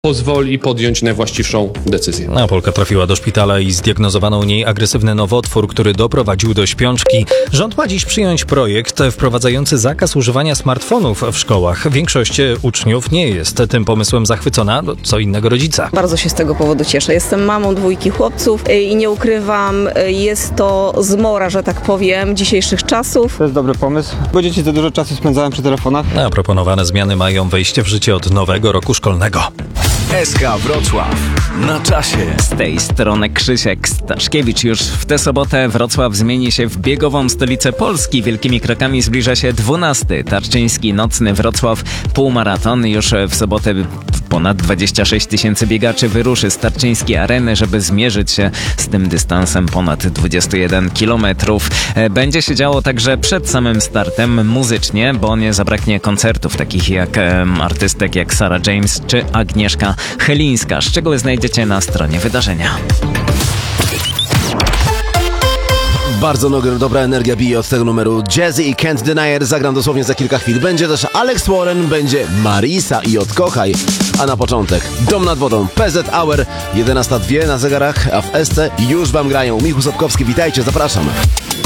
pozwoli podjąć najwłaściwszą decyzję. A Polka trafiła do szpitala i zdiagnozowano u niej agresywny nowotwór, który doprowadził do śpiączki. Rząd ma dziś przyjąć projekt wprowadzający zakaz używania smartfonów w szkołach. Większość uczniów nie jest tym pomysłem zachwycona, co innego rodzica. Bardzo się z tego powodu cieszę. Jestem mamą 2 chłopców i nie ukrywam, jest to zmora, że tak powiem, dzisiejszych czasów. To jest dobry pomysł, bo dzieci za dużo czasu spędzają przy telefonach. A proponowane zmiany mają wejście w życie od nowego roku szkolnego. SK Wrocław. Na czasie. Z tej strony Krzysiek Staszkiewicz. Już w tę sobotę Wrocław zmieni się w biegową stolicę Polski. Wielkimi krokami zbliża się 12. Tarczyński Nocny Wrocław Półmaraton. Już w sobotę ponad 26 000 biegaczy wyruszy z Tarczyńskiej Areny, żeby zmierzyć się z tym dystansem ponad 21 km. Będzie się działo także przed samym startem muzycznie, bo nie zabraknie koncertów takich jak artystek jak Sarah James czy Agnieszka Chylińska. Szczegóły znajdziecie na stronie wydarzenia. Bardzo dobra energia bije od tego numeru. Jazzy i Can't Deny It zagram dosłownie za kilka chwil. Będzie też Alex Warren, będzie Marisa i Odkochaj. A na początek Dom nad wodą, PZ Hour, 11:02 na zegarach, a w SC już wam grają. Michał Sapkowski, witajcie, zapraszam.